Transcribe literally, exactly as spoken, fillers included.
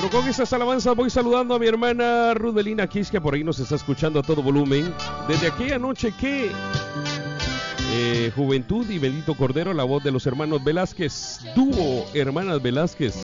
Pero con estas alabanzas voy saludando a mi hermana Ruth Belina Kish, que por ahí nos está escuchando a todo volumen. Desde aquella noche que eh, Juventud y Bendito Cordero, la voz de los hermanos Velázquez, dúo Hermanas Velázquez.